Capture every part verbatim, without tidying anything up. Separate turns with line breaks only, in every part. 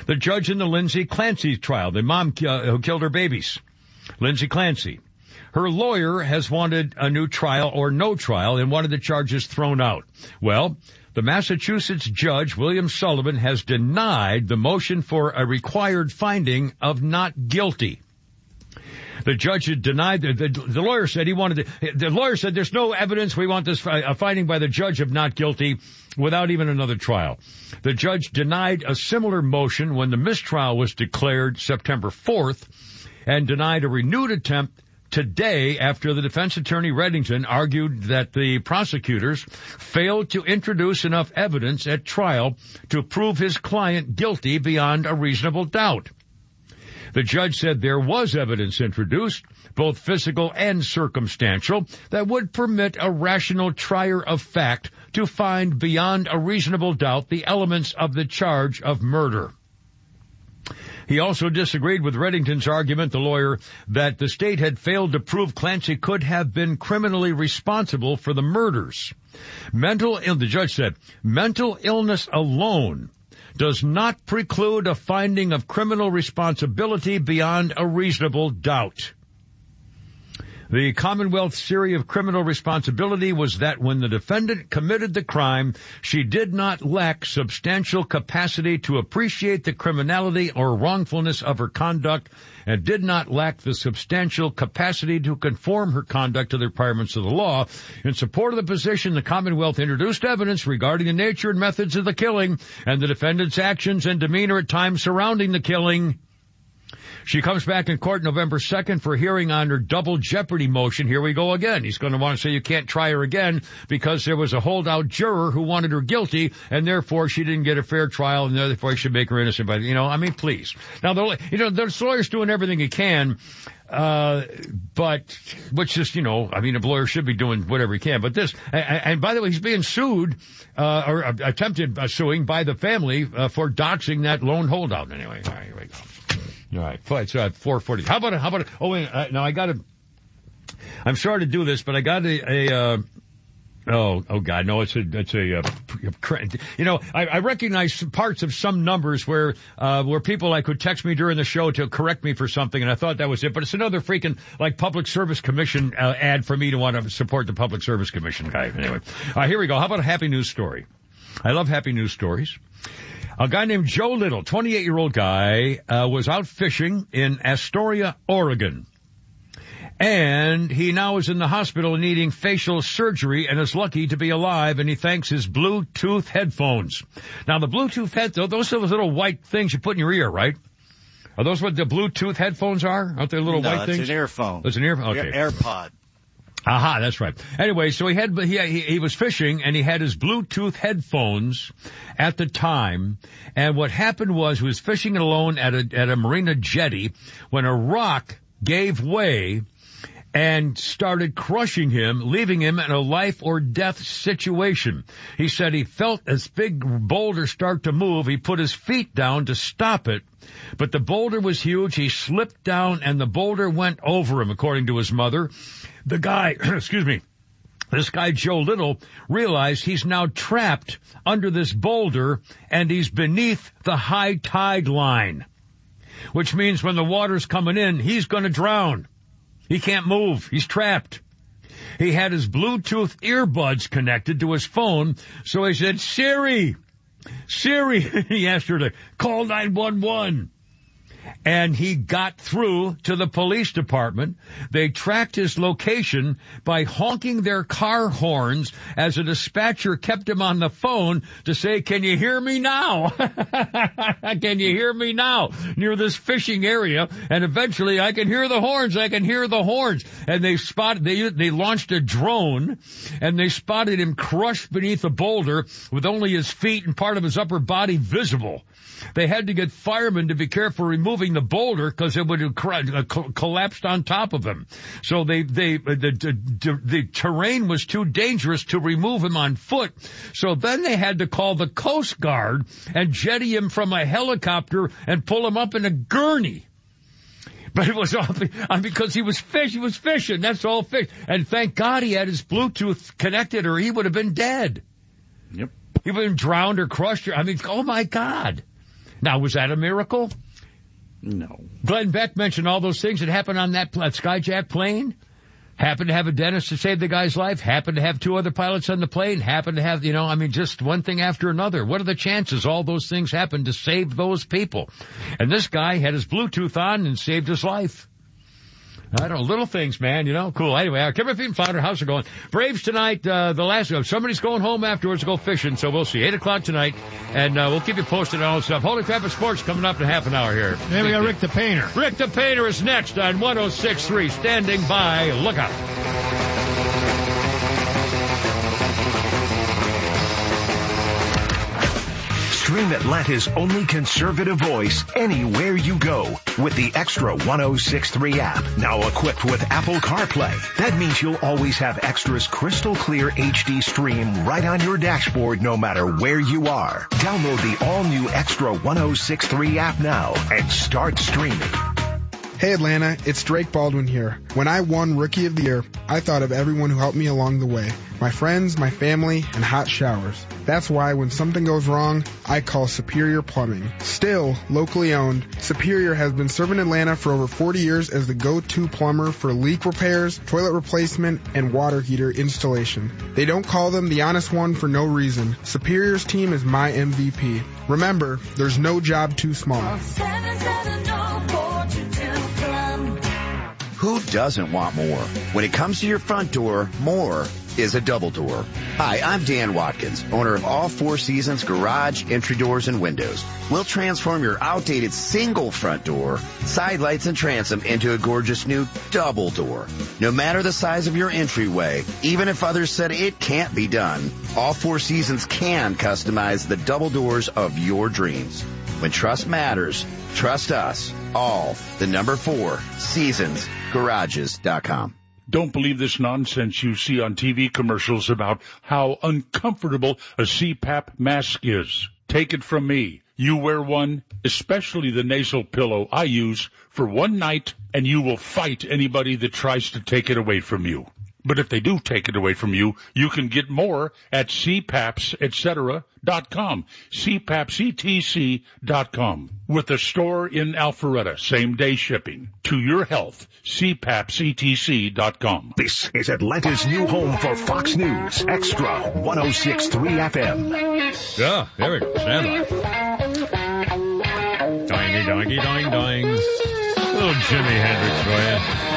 The judge in the Lindsay Clancy trial, the mom uh, who killed her babies, Lindsay Clancy. Her lawyer has wanted a new trial or no trial and wanted the charges thrown out. Well, the Massachusetts judge, William Sullivan, has denied the motion for a required finding of not guilty. The judge had denied, the, the, the lawyer said he wanted to, the lawyer said there's no evidence, we want this a finding by the judge of not guilty without even another trial. The judge denied a similar motion when the mistrial was declared September fourth and denied a renewed attempt today after the defense attorney Reddington argued that the prosecutors failed to introduce enough evidence at trial to prove his client guilty beyond a reasonable doubt. The judge said there was evidence introduced, both physical and circumstantial, that would permit a rational trier of fact to find beyond a reasonable doubt the elements of the charge of murder. He also disagreed with Reddington's argument, the lawyer, that the state had failed to prove Clancy could have been criminally responsible for the murders. Mental, the judge said, mental illness alone does not preclude a finding of criminal responsibility beyond a reasonable doubt. The Commonwealth's theory of criminal responsibility was that when the defendant committed the crime, she did not lack substantial capacity to appreciate the criminality or wrongfulness of her conduct and did not lack the substantial capacity to conform her conduct to the requirements of the law. In support of the position, the Commonwealth introduced evidence regarding the nature and methods of the killing and the defendant's actions and demeanor at times surrounding the killing. She comes back in court November second for hearing on her double jeopardy motion. Here we go again. He's going to want to say you can't try her again because there was a holdout juror who wanted her guilty, and therefore she didn't get a fair trial, and therefore you should make her innocent. But, you know, I mean, please. Now, the, you know, the lawyer's doing everything he can, uh, but, which is, you know, I mean, a lawyer should be doing whatever he can. But this, and, and by the way, he's being sued, uh, or uh, attempted uh, suing by the family uh, for doxing that lone holdout. Anyway, all right, here we go. All right, it's uh, four forty. How about it? How about it? Oh, wait, uh, now I got to, I'm sorry to do this, but I got a, a uh, oh, oh God, no, it's a, it's a, uh, you know, I, I recognize parts of some numbers where, uh, where people like would text me during the show to correct me for something, and I thought that was it, but it's another freaking, like, Public Service Commission, uh, ad for me to want to support the Public Service Commission guy. Anyway, uh, here we go. How about a happy news story? I love happy news stories. A guy named Joe Little, twenty-eight-year-old guy, uh, was out fishing in Astoria, Oregon. And he now is in the hospital needing facial surgery and is lucky to be alive, and he thanks his Bluetooth headphones. Now, the Bluetooth headphones, those are those little white things you put in your ear, right? Are those what the Bluetooth headphones are? Aren't they little
no,
white things?
No, it's an earphone.
It's an earphone? Okay.
AirPod.
Aha, that's right. Anyway, so he had, he, he, he was fishing and he had his Bluetooth headphones at the time. And what happened was he was fishing alone at a, at a marina jetty when a rock gave way and started crushing him, leaving him in a life or death situation. He said he felt this big boulder start to move. He put his feet down to stop it, but the boulder was huge. He slipped down and the boulder went over him, according to his mother. The guy, excuse me, this guy Joe Little realized he's now trapped under this boulder and he's beneath the high tide line, which means when the water's coming in, he's going to drown. He can't move. He's trapped. He had his Bluetooth earbuds connected to his phone, so he said, Siri, Siri, he asked her to call nine one one. And he got through to the police department. They tracked his location by honking their car horns as a dispatcher kept him on the phone to say, can you hear me now? Can you hear me now? Near this fishing area. And eventually I can hear the horns. I can hear the horns. And they spotted, they, they launched a drone and they spotted him crushed beneath a boulder with only his feet and part of his upper body visible. They had to get firemen to be careful removing the boulder because it would have uh, co- collapsed on top of him. So they, they, uh, the, the, the terrain was too dangerous to remove him on foot. So then they had to call the Coast Guard and jetty him from a helicopter and pull him up in a gurney. But it was all because he was fish, he was fishing. That's all fish. And thank God he had his Bluetooth connected or he would have been dead.
Yep.
He would have been drowned or crushed. Or, I mean, oh my God. Now, was that a miracle?
No.
Glenn Beck mentioned all those things that happened on that, that Skyjack plane. Happened to have a dentist to save the guy's life. Happened to have two other pilots on the plane. Happened to have, you know, I mean, just one thing after another. What are the chances all those things happened to save those people? And this guy had his Bluetooth on and saved his life. I don't know, little things, man, you know, cool. Anyway, our Kimmer Feet and Flounder, how's it going? Braves tonight, uh, the last, uh, somebody's going home afterwards to go fishing, so we'll see. eight o'clock tonight, and, uh, we'll keep you posted on all this stuff. Holy Crap of Sports coming up in half an hour here.
Then we got Rick the Painter.
Rick the Painter is next on one oh six point three. Standing by. Look out.
Stream Atlanta's only conservative voice anywhere you go with the Extra one oh six point three app. Now equipped with Apple CarPlay. That means you'll always have Extra's crystal clear H D stream right on your dashboard no matter where you are. Download the all-new Extra one oh six point three app now and start streaming.
Hey Atlanta, it's Drake Baldwin here. When I won Rookie of the Year, I thought of everyone who helped me along the way. My friends, my family, and hot showers. That's why when something goes wrong, I call Superior Plumbing. Still locally owned, Superior has been serving Atlanta for over forty years as the go-to plumber for leak repairs, toilet replacement, and water heater installation. They don't call them the honest one for no reason. Superior's team is my M V P. Remember, there's no job too small.
Who doesn't want more? When it comes to your front door, more is a double door. Hi, I'm Dan Watkins, owner of All Four Seasons Garage, Entry Doors, and Windows. We'll transform your outdated single front door, side lights, and transom into a gorgeous new double door. No matter the size of your entryway, even if others said it can't be done, All Four Seasons can customize the double doors of your dreams. When trust matters, trust us. All, the number four, seasons garages dot com.
Don't believe this nonsense you see on T V commercials about how uncomfortable a C PAP mask is. Take it from me. You wear one, especially the nasal pillow I use, for one night, and you will fight anybody that tries to take it away from you. But if they do take it away from you, you can get more at C PAPS, et cetera dot com. C PAPS E T C dot com. With a store in Alpharetta, same day shipping. To your health, C PAPS E T C dot com.
This is Atlanta's new home for Fox News, Extra one oh six point three F M.
Yeah, there we go. Stand by. Doingy, doingy, doing, doing. Little Jimi Hendrix for you.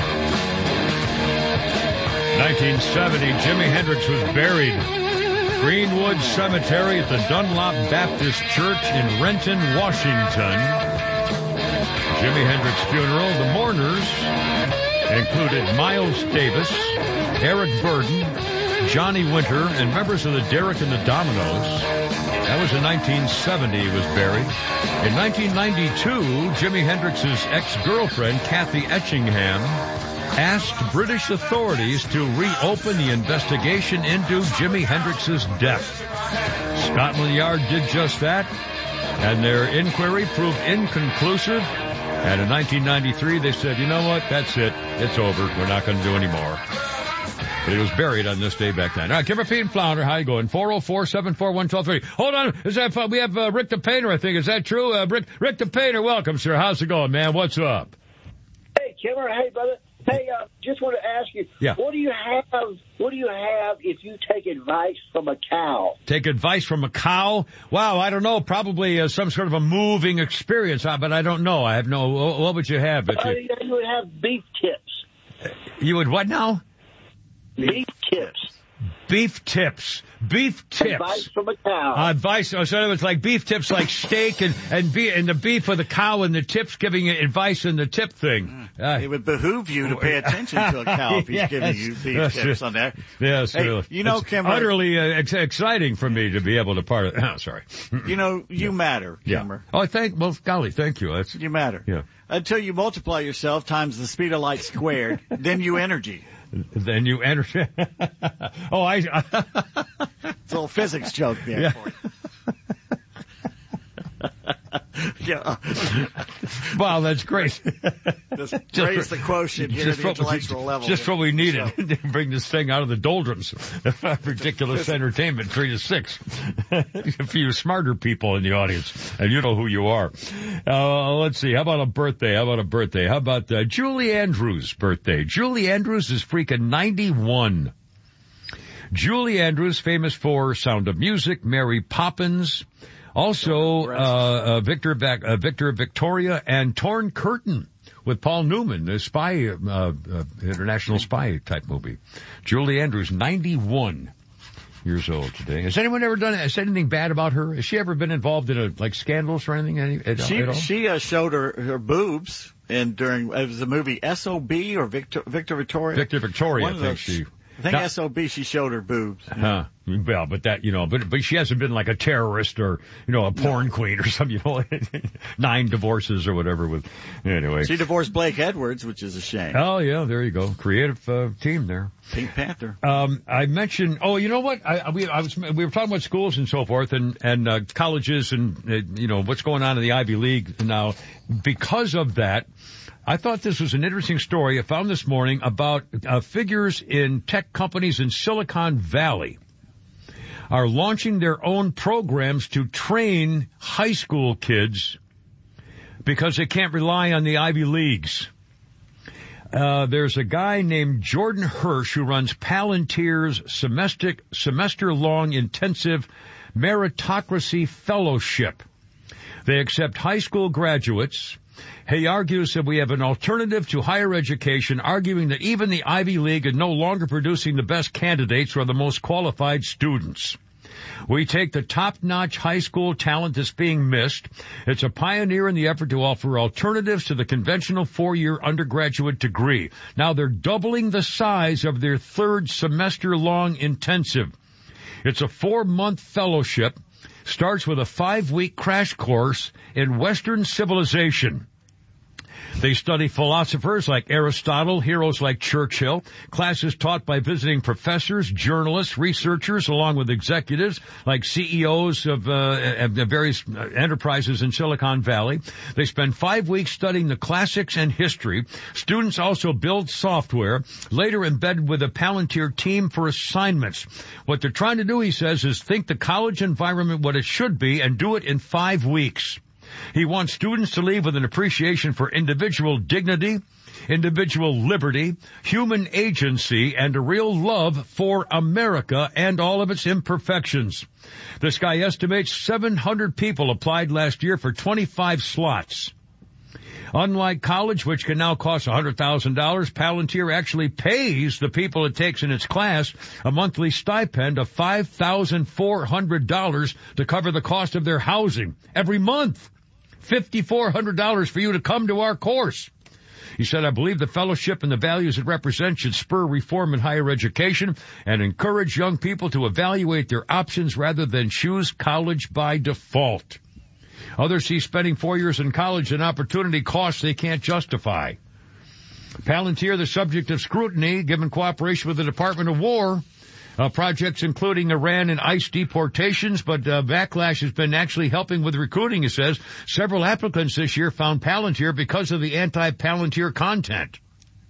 nineteen seventy, Jimi Hendrix was buried. Greenwood Cemetery at the Dunlop Baptist Church in Renton, Washington. Jimi Hendrix funeral. The mourners included Miles Davis, Eric Burden, Johnny Winter, and members of the Derek and the Dominoes. That was in nineteen seventy he was buried. In nineteen ninety-two, Jimi Hendrix's ex-girlfriend, Kathy Etchingham, asked British authorities to reopen the investigation into Jimi Hendrix's death. Scotland Yard did just that, and their inquiry proved inconclusive. And in nineteen ninety-three, they said, you know what, that's it. It's over. We're not going to do any more. But he was buried on this day back then. All right, Kimmer Feet and Flounder, how you going? four oh four, seven four one, one two three. Hold on. Is that, uh, we have uh, Rick the Painter, I think. Is that true? Uh, Rick, Rick the Painter, welcome, sir. How's it going, man? What's up?
Hey, Kimmer. Hey, brother. Hey, uh, just want to ask you,
yeah.
what do you have? What do you have if you take advice from a cow?
Take advice from a cow? Wow, I don't know. Probably uh, some sort of a moving experience, uh, but I don't know. I have no. What would you have? If
uh,
you...
you would have beef tips.
You would what now?
Beef tips.
Beef tips. Beef tips.
Advice from a cow.
Uh, advice. Oh, so it's like beef tips, like steak and and, be, and the beef for the cow and the tips giving you advice in the tip thing. Uh,
it would behoove you to pay attention to a cow if he's yes. giving you beef
yes.
tips on there.
Yes,
hey,
really.
You know,
it's
Kimmer,
utterly uh, ex- exciting for me to be able to part of. Oh, sorry.
You know, you yeah. matter, Kimmer.
Yeah. Oh, thank. Well, golly, thank you. That's
you matter.
Yeah.
Until you multiply yourself times the speed of light squared, then you energy.
Then you enter. oh, I.
It's a little physics joke there.
Yeah.
For you. Yeah.
Wow, that's great.
Just raise the quotient here at the intellectual level.
Just what we needed to bring this thing out of the doldrums. Ridiculous entertainment, three to six. A few smarter people in the audience, and you know who you are. Uh, let's see. How about a birthday? How about a birthday? How about uh, Julie Andrews' birthday? Julie Andrews is freaking ninety-one. Julie Andrews, famous for Sound of Music, Mary Poppins, also uh, uh, Victor Bac- uh, Victor Victoria, and Torn Curtain with Paul Newman, the spy, uh, uh, international spy type movie. Julie Andrews, ninety-one years old today. Has anyone ever done said anything bad about her? Has she ever been involved in a like scandals or anything? Any, at,
she
at all?
she uh, showed her her boobs in during it was the movie S O B or Victor Victor Victoria.
Victor Victoria, I think
those,
she.
I think
Now,
S O B, she showed her boobs.
Huh. Well, but that, you know, but, but she hasn't been like a terrorist or, you know, a porn no. queen or something, you know, nine divorces or whatever with, anyway.
She divorced Blake Edwards, which is a shame.
Oh, yeah, there you go. Creative, uh, team there.
Pink Panther.
Um, I mentioned, oh, you know what? I, we, I was, we were talking about schools and so forth and, and, uh, colleges and, uh, you know, what's going on in the Ivy League now. Because of that, I thought this was an interesting story I found this morning about uh, figures in tech companies in Silicon Valley are launching their own programs to train high school kids because they can't rely on the Ivy Leagues. Uh, there's a guy named Jordan Hirsch who runs Palantir's semester, semester-long intensive meritocracy fellowship. They accept high school graduates. He argues that we have an alternative to higher education, arguing that even the Ivy League is no longer producing the best candidates or the most qualified students. We take the top-notch high school talent that's being missed. It's a pioneer in the effort to offer alternatives to the conventional four-year undergraduate degree. Now they're doubling the size of their third semester-long intensive. It's a four-month fellowship. Starts with a five-week crash course in Western civilization. They study philosophers like Aristotle, heroes like Churchill, classes taught by visiting professors, journalists, researchers, along with executives like C E Os of, uh, of various enterprises in Silicon Valley. They spend five weeks studying the classics and history. Students also build software, later embedded with a Palantir team for assignments. What they're trying to do, he says, is think the college environment what it should be and do it in five weeks. He wants students to leave with an appreciation for individual dignity, individual liberty, human agency, and a real love for America and all of its imperfections. This guy estimates seven hundred people applied last year for twenty-five slots. Unlike college, which can now cost one hundred thousand dollars, Palantir actually pays the people it takes in its class a monthly stipend of five thousand four hundred dollars to cover the cost of their housing every month. five thousand four hundred dollars for you to come to our course. He said, I believe the fellowship and the values it represents should spur reform in higher education and encourage young people to evaluate their options rather than choose college by default. Others see spending four years in college an opportunity cost they can't justify. Palantir, the subject of scrutiny, given cooperation with the Department of War, uh, projects including Iran and ICE deportations, but uh, backlash has been actually helping with recruiting, he says. Several applicants this year found Palantir because of the anti-Palantir content.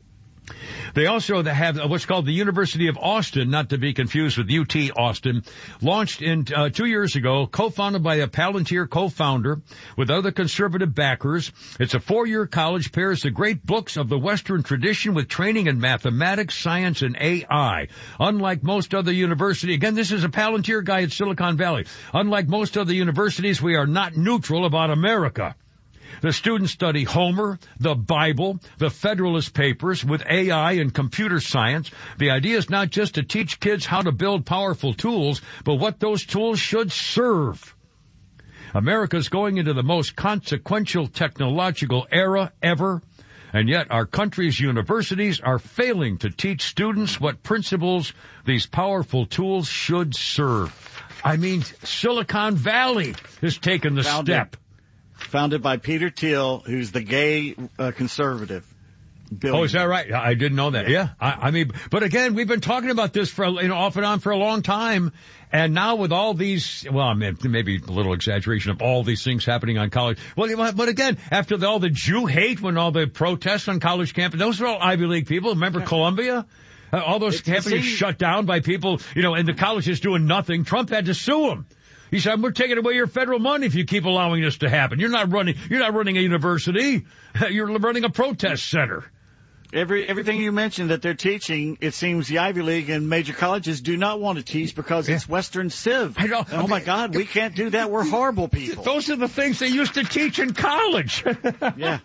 They also have what's called the University of Austin, not to be confused with U T Austin, launched in uh, two years ago, co-founded by a Palantir co-founder with other conservative backers. It's a four-year college, pairs the great books of the Western tradition with training in mathematics, science, and A I. Unlike most other universities, again, this is a Palantir guy at Silicon Valley. Unlike most other universities, we are not neutral about America. The students study Homer, the Bible, the Federalist Papers with A I and computer science. The idea is not just to teach kids how to build powerful tools, but what those tools should serve. America's going into the most consequential technological era ever, and yet our country's universities are failing to teach students what principles these powerful tools should serve. I mean, Silicon Valley has taken the
Founded.
step.
Founded by Peter Thiel, who's the gay uh, conservative. Billion.
Oh, is that right? I didn't know that. Yeah. I, I mean, but again, we've been talking about this for, you know, off and on for a long time. And now with all these, well, I mean, maybe a little exaggeration of all these things happening on college. Well, but again, after the, all the Jew hate, when all the protests on college campus, those are all Ivy League people. Remember Columbia? Uh, all those campuses shut down by people, you know, and the colleges doing nothing. Trump had to sue them. He said, we're taking away your federal money if you keep allowing this to happen. You're not running, you're not running a university. You're running a protest center.
Every everything you mentioned that they're teaching, it seems the Ivy League and major colleges do not want to teach because yeah. it's Western Civ.
I know.
Oh my God, we can't do that. We're horrible people.
Those are the things they used to teach in college.
Yeah.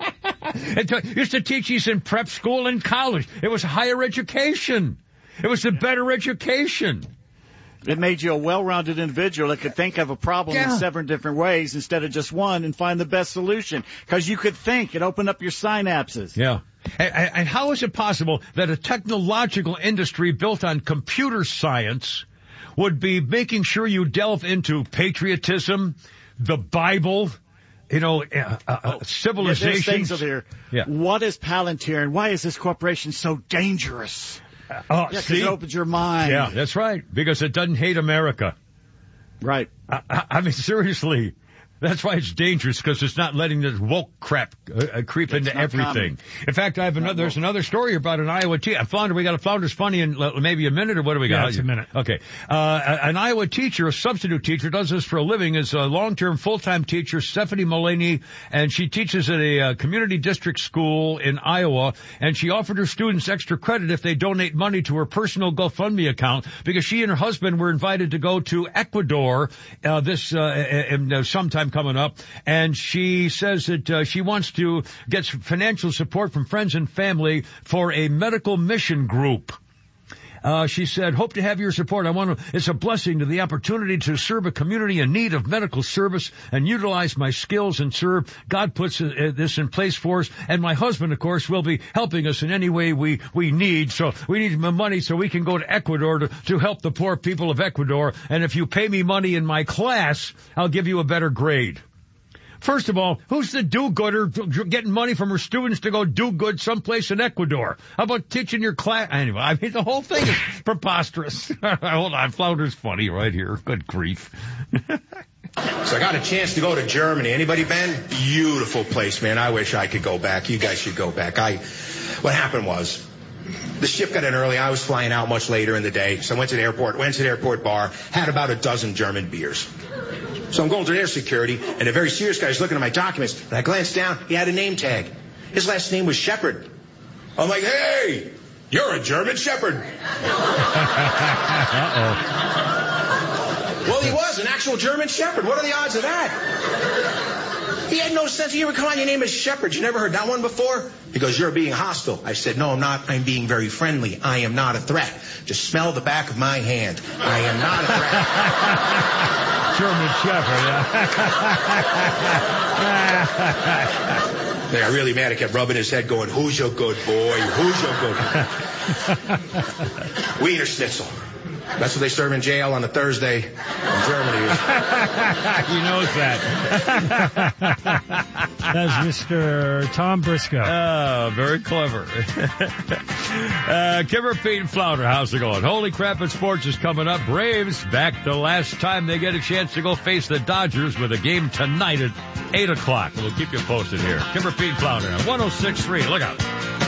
It used to teach these in prep school and college. It was higher education. It was a better education.
It made you a well-rounded individual that could think of a problem
yeah.
in seven different ways instead of just one and find the best solution. Because you could think. It opened up your synapses.
Yeah. And, and how is it possible that a technological industry built on computer science would be making sure you delve into patriotism, the Bible, you know, uh, uh,
oh,
civilization?
Yeah, things over here.
Yeah.
What is Palantir and why is this corporation so dangerous?
Uh, oh,
yeah, because
see?
it opens your mind.
Yeah, that's right. Because it doesn't hate America.
Right.
I, I, I mean, seriously. That's why it's dangerous, because it's not letting this woke crap uh, uh, creep
That's
into everything.
Common.
In fact, I have another, there's another story about an Iowa teacher. Flounder, we got a Flounder's Funny in uh, maybe a minute, or what do we got?
Yeah, it's a minute.
Okay. Uh, an Iowa teacher, a substitute teacher, does this for a living, is a long-term full-time teacher, Stephanie Mullaney, and she teaches at a uh, community district school in Iowa, and she offered her students extra credit if they donate money to her personal GoFundMe account, because she and her husband were invited to go to Ecuador uh, this uh, in, uh, sometime coming up. And she says that uh, she wants to get financial support from friends and family for a medical mission group. Uh, she said, hope to have your support. I want to, it's a blessing to the opportunity to serve a community in need of medical service and utilize my skills and serve. God puts uh, this in place for us. And my husband, of course, will be helping us in any way we, we need. So we need money so we can go to Ecuador to, to help the poor people of Ecuador. And if you pay me money in my class, I'll give you a better grade. First of all, who's the do-gooder getting money from her students to go do good someplace in Ecuador? How about teaching your class? Anyway, I mean, the whole thing is preposterous. Hold on, Flounder's Funny right here. Good grief.
So I got a chance to go to Germany. Anybody been? Beautiful place, man. I wish I could go back. You guys should go back. I, what happened was, the ship got in early. I was flying out much later in the day. So I went to the airport, went to the airport bar, had about a dozen German beers. So I'm going through air security, and a very serious guy is looking at my documents. And I glanced down. He had a name tag. His last name was Shepherd. I'm like, hey, you're a German Shepherd. Uh-oh. Well, he was an actual German Shepherd. What are the odds of that? He had no sense. You ever come on, your name is Shepherd. You never heard that one before? He goes, you're being hostile. I said, no, I'm not. I'm being very friendly. I am not a threat. Just smell the back of my hand. I am not a threat. German Shepherd, yeah. They got really mad. He kept rubbing his head going, who's your good boy? Who's your good boy? Wiener Schnitzel. That's what they serve in jail on a Thursday in Germany.
He knows that.
That's Mister Tom Briscoe.
Oh, very clever. uh, Kimmer, Pete, and Flounder, how's it going? Holy crap, and sports is coming up. Braves back the last time they get a chance to go face the Dodgers with a game tonight at eight o'clock. We'll keep you posted here. Kimmer, Pete, and Flounder on one oh six point three. Look out.